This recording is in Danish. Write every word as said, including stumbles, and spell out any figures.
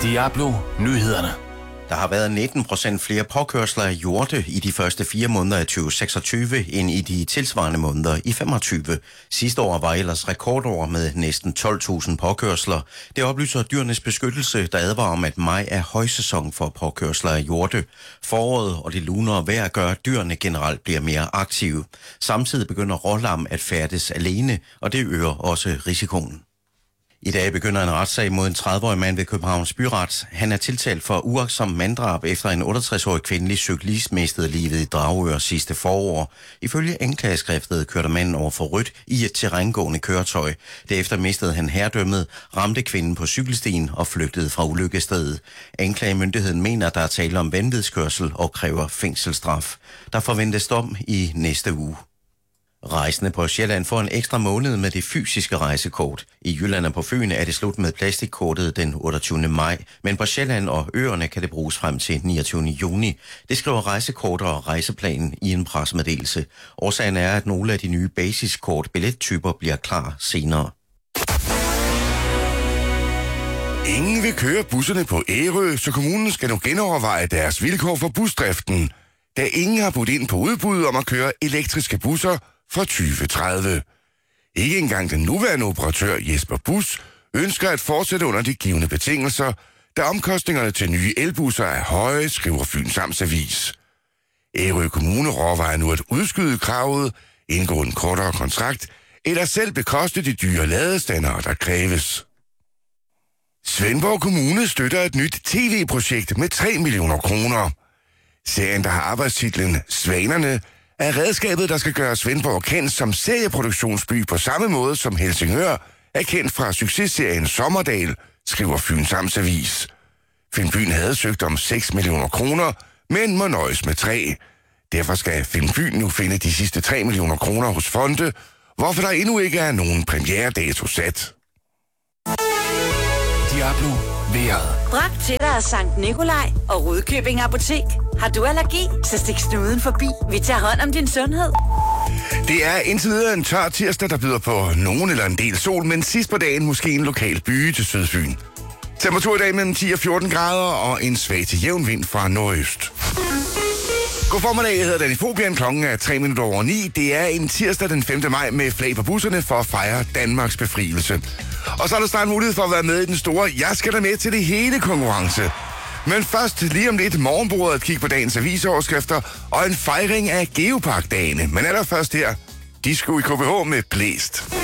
Diablo Nyhederne. Der har været nitten procent flere påkørsler af hjorte i de første fire måneder af tyve seksogtyve end i de tilsvarende måneder i femogtyve. Sidste år var ellers rekordår med næsten tolv tusind påkørsler. Det oplyser Dyrenes Beskyttelse, der advarer om, at maj er højsæson for påkørsler af hjorte. Foråret og det lunere vejr gør, at dyrene generelt bliver mere aktive. Samtidig begynder rålam at færdes alene, og det øger også risikoen. I dag begynder en retssag mod en tredive-årig mand ved Københavns Byret. Han er tiltalt for uagtsom manddrab efter en otteogtres-årig kvindelig cyklist mistede livet i Dragør sidste forår. Ifølge anklageskriftet kørte manden over for rødt i et terrængående køretøj. Derefter mistede han herredømmet, ramte kvinden på cykelstien og flygtede fra ulykkestedet. Anklagemyndigheden mener, at der er tale om vanvidskørsel og kræver fængselsstraf. Der forventes dom i næste uge. Rejsende på Sjælland får en ekstra måned med det fysiske rejsekort. I Jylland og på Fyn er det slut med plastikkortet den otteogtyvende maj, men på Sjælland og øerne kan det bruges frem til niogtyvende juni. Det skriver Rejsekort og Rejseplanen i en pressemeddelelse. Årsagen er, at nogle af de nye basiskort billettyper bliver klar senere. Ingen vil køre busserne på Ærø, så kommunen skal nu genoverveje deres vilkår for busdriften, da ingen har budt ind på udbud om at køre elektriske busser for tyve tredive. Ikke engang den nuværende operatør Jesper Bus ønsker at fortsætte under de givne betingelser, da omkostningerne til nye elbusser er høje, skriver Fyns Amtsavis. Ærø Kommune overvejer nu at udskyde kravet, indgå en kortere kontrakt, eller selv bekoste de dyre ladestandere, der kræves. Svendborg Kommune støtter et nyt tv-projekt med tre millioner kroner. Serien, der har arbejdstitlen Svanerne, er redskabet, der skal gøre Svendborg kendt som serieproduktionsby på samme måde som Helsingør er kendt fra successerien Sommerdal, skriver Fyns Amtsavis. Filmbyen havde søgt om seks millioner kroner, men må nøjes med tre. Derfor skal Filmbyen nu finde de sidste tre millioner kroner hos fonde, hvorfor der endnu ikke er nogen premieredato sat. Diablo vejret. Bragt til dig af Sankt Nikolaj og Rudkøbing Apotek. Har du allergi, så stik snuden forbi. Vi tager hånd om din sundhed. Det er indtil videre en tør tirsdag, der byder på nogen eller en del sol, men sidst på dagen måske en lokal byge til Sydfyn. Temperatur i dag mellem ti og fjorten grader og en svag til jævn vind fra nordøst. God formiddag, jeg hedder Danny Fobian, klokken er tre minutter over ni. Det er en tirsdag den femte maj med flag på busserne for at fejre Danmarks befrielse. Og så er der snart mulighed for at være med i den store Jeg skal da med til det hele konkurrence. Men først lige om lidt morgenbordet at kigge på dagens avisoverskrifter og en fejring af Geopark-dagene. Men allerførst her, disco i K B H med Blæst.